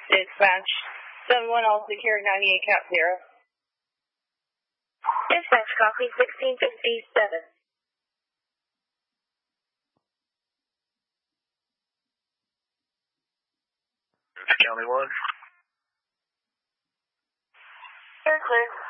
Dispatch. 71 all secure 98 cap 0. Dispatch copy 1657. County 1. You're clear.